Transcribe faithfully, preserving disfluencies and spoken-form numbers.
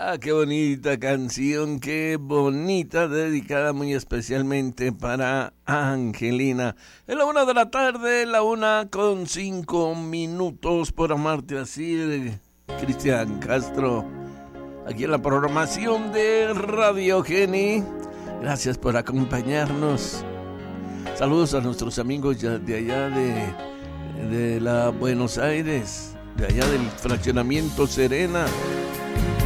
Ah, qué bonita canción, qué bonita, dedicada muy especialmente para Angelina. Es la una de la tarde, la una con cinco minutos, por amarte así, Cristian Castro. Aquí en la programación de Radio Geni. Gracias por acompañarnos. Saludos a nuestros amigos de allá de, de la Buenos Aires, de allá del fraccionamiento Serena.